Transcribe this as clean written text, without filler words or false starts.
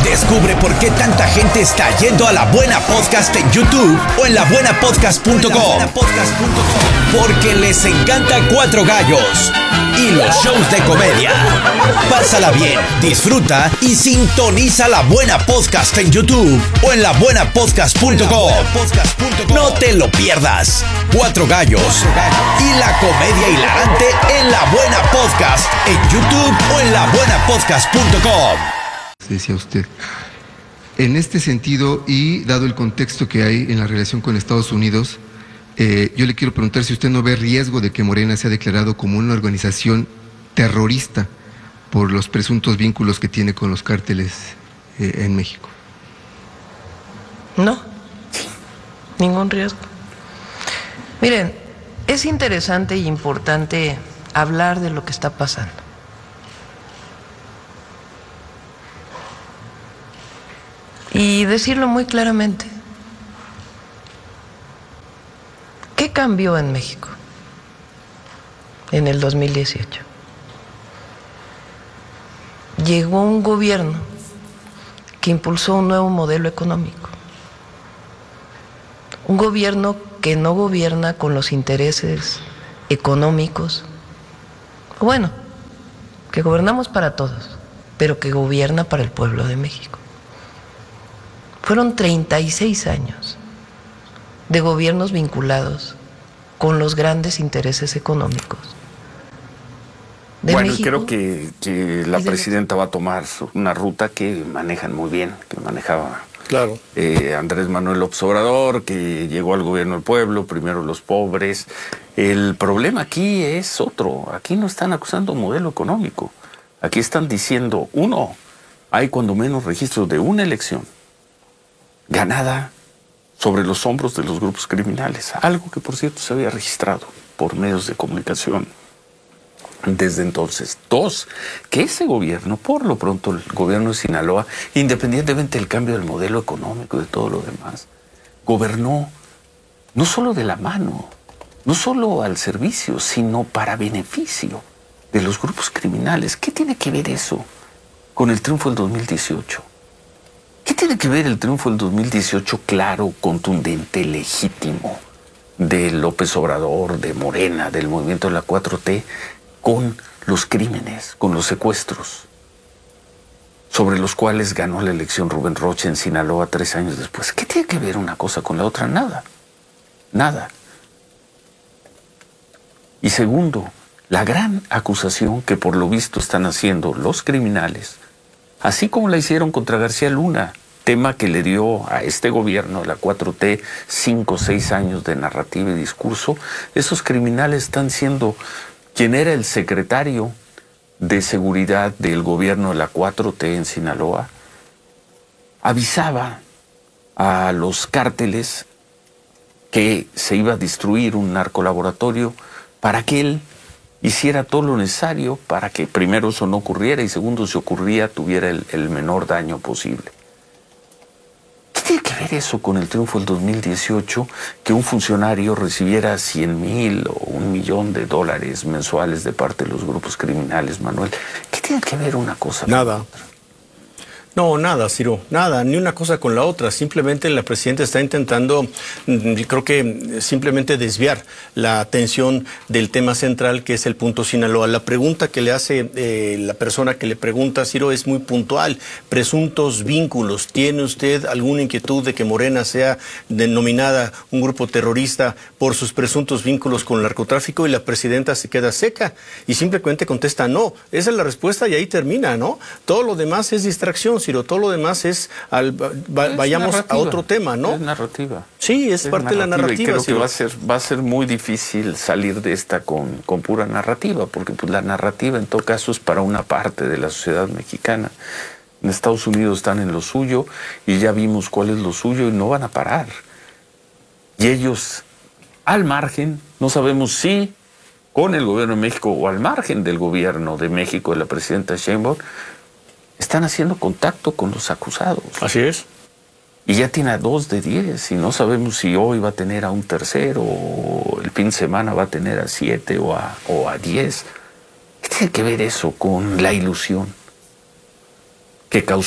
Descubre por qué tanta gente está yendo a La Buena Podcast en YouTube o en labuenapodcast.com. Porque les encanta Cuatro Gallos y los shows de comedia. Pásala bien, disfruta y sintoniza La Buena Podcast en YouTube o en labuenapodcast.com. No te lo pierdas. Cuatro Gallos y la comedia hilarante en La Buena Podcast en YouTube o en labuenapodcast.com. Decía usted. En este sentido, y dado el contexto que hay en la relación con Estados Unidos, yo le quiero preguntar si usted no ve riesgo de que Morena sea declarado como una organización terrorista por los presuntos vínculos que tiene con los cárteles en México. No, ningún riesgo. Miren, es interesante y importante hablar de lo que está pasando. Y decirlo muy claramente. ¿Qué cambió en México en el 2018? Llegó un gobierno que impulsó un nuevo modelo económico. Un gobierno que no gobierna con los intereses económicos. Bueno, que gobernamos para todos, pero que gobierna para el pueblo de México. Fueron 36 años de gobiernos vinculados con los grandes intereses económicos de bueno, México. Creo que la presidenta va a tomar una ruta que manejan muy bien, que manejaba Andrés Manuel López Obrador, que llegó al gobierno del pueblo, primero los pobres. El problema aquí es otro. Aquí no están acusando un modelo económico. Aquí están diciendo, uno, hay cuando menos registros de una elección ganada sobre los hombros de los grupos criminales, algo que por cierto se había registrado por medios de comunicación desde entonces. Dos, que ese gobierno, por lo pronto el gobierno de Sinaloa, independientemente del cambio del modelo económico y de todo lo demás, gobernó no solo de la mano, no solo al servicio, sino para beneficio de los grupos criminales. ¿Qué tiene que ver eso con el triunfo del 2018? ¿Qué tiene que ver el triunfo del 2018 claro, contundente, legítimo de López Obrador, de Morena, del movimiento de la 4T, con los crímenes, con los secuestros, sobre los cuales ganó la elección Rubén Rocha en Sinaloa 3 años después? ¿Qué tiene que ver una cosa con la otra? Nada. Nada. Y segundo, la gran acusación que por lo visto están haciendo los criminales, así como la hicieron contra García Luna, tema que le dio a este gobierno, la 4T, 5 o 6 años de narrativa y discurso. Esos criminales están siendo quien era el secretario de seguridad del gobierno de la 4T en Sinaloa, avisaba a los cárteles que se iba a destruir un narcolaboratorio para que él hiciera todo lo necesario para que primero eso no ocurriera y segundo, si ocurría, tuviera el menor daño posible. ¿Qué tiene que ver eso con el triunfo del 2018? Que un funcionario recibiera 100,000 o $1,000,000 mensuales de parte de los grupos criminales, Manuel. ¿Qué tiene que ver una cosa con la otra? No, nada, Ciro, nada, ni una cosa con la otra. Simplemente la presidenta está intentando, creo que simplemente desviar la atención del tema central, que es el punto Sinaloa. La pregunta que le hace la persona que le pregunta, Ciro, es muy puntual. Presuntos vínculos. ¿Tiene usted alguna inquietud de que Morena sea denominada un grupo terrorista por sus presuntos vínculos con el narcotráfico? Y la presidenta se queda seca y simplemente contesta no. Esa es la respuesta y ahí termina, ¿no? Todo lo demás es distracción, Ciro, todo lo demás es, vayamos a otro tema, ¿no? Es narrativa. Sí, es parte de la narrativa. Y creo Ciro, que va a ser muy difícil salir de esta con pura narrativa, porque pues, la narrativa en todo caso es para una parte de la sociedad mexicana. En Estados Unidos están en lo suyo y ya vimos cuál es lo suyo y no van a parar. Y ellos, al margen, no sabemos si con el gobierno de México o al margen del gobierno de México de la presidenta Sheinbaum, están haciendo contacto con los acusados. Así es. Y ya tiene a 2 de 10 y no sabemos si hoy va a tener a un tercero o el fin de semana va a tener a 7 o a 10. ¿Qué tiene que ver eso con la ilusión que causó